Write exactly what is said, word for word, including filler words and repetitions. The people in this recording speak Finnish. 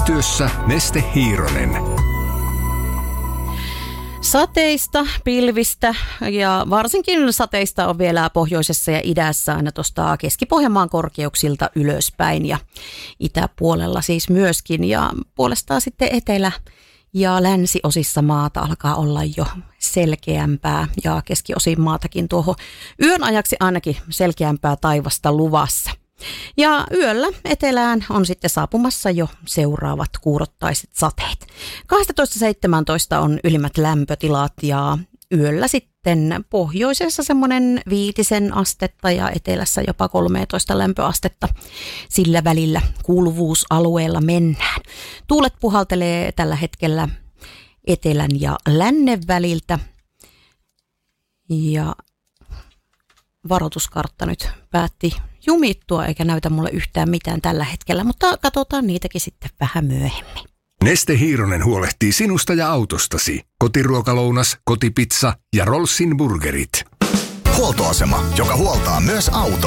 Yhteistyössä Neste Hiironen. Sateista, pilvistä ja varsinkin sateista on vielä pohjoisessa ja idässä aina tuosta Keski-Pohjanmaan korkeuksilta ylöspäin ja itäpuolella siis myöskin. Ja puolestaan sitten etelä- ja länsiosissa maata alkaa olla jo selkeämpää ja keskiosin maatakin tuohon yön ajaksi ainakin selkeämpää taivasta luvassa. Ja yöllä etelään on sitten saapumassa jo seuraavat kuurottaiset sateet. kaksitoista seitsemäntoista on ylimmät lämpötilat ja yöllä sitten pohjoisessa semmoinen viitisen astetta ja etelässä jopa kolmetoista lämpöastetta. Sillä välillä kuuluvuusalueella mennään. Tuulet puhaltelee tällä hetkellä etelän ja lännen väliltä ja varoituskartta nyt päätti jumittua eikä näytä mulle yhtään mitään tällä hetkellä, mutta katsotaan niitäkin sitten vähän myöhemmin. Neste Hiironen huolehtii sinusta ja autostasi. Kotiruokalounas, kotipizza ja Rollsin burgerit. Huoltoasema, joka huoltaa myös auto.